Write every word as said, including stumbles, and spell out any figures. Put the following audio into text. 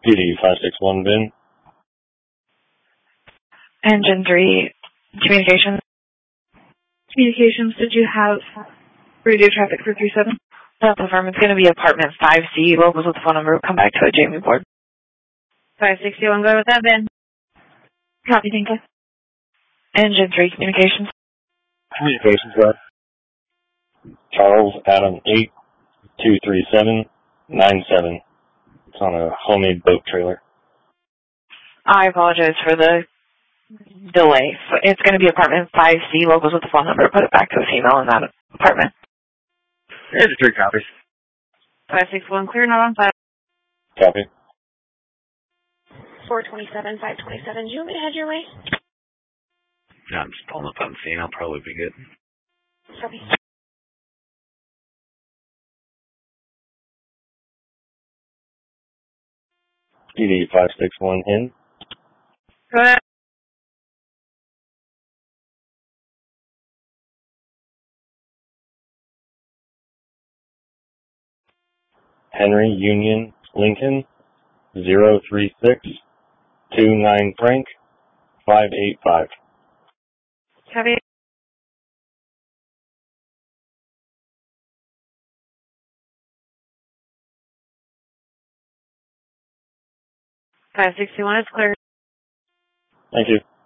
D D five six one V I N. Engine three, communications. Communications, did you have radio traffic for three seven? That's the firm. It's going to be apartment five C. Locals with the phone number. Come back to a Jamie board. five sixty-one, go with that, Ben. Copy, thank you. Engine three, communications. Communications, go ahead. Charles Adam eight two three seven nine seven. It's on a homemade boat trailer. I apologize for the delay. It's going to be apartment five C. Locals with the phone number. Put it back to a female in that apartment. There's three copies. five six one, clear, not on file. Copy. four twenty-seven, five twenty-seven. Do you want me to head your way? No, I'm just pulling up on scene. I'll probably be good. Copy. D D five six one V I N. Go ahead. Henry Union Lincoln zero three six two nine Frank five eight five. Copy. five sixty-one is clear. Thank you.